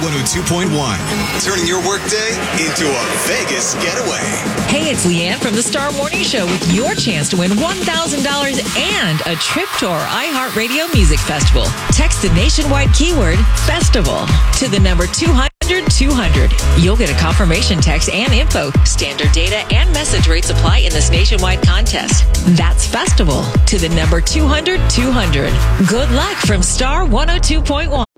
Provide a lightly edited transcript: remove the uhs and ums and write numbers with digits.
102.1. Turning your workday into a Vegas getaway. Hey, it's Leanne from the Star Morning Show with your chance to win $1,000 and a trip to our iHeartRadio Music Festival. Text the nationwide keyword FESTIVAL to the number 200-200. You'll get a confirmation text and info. Standard data and message rates apply in this nationwide contest. That's FESTIVAL to the number 200-200. Good luck from Star 102.1.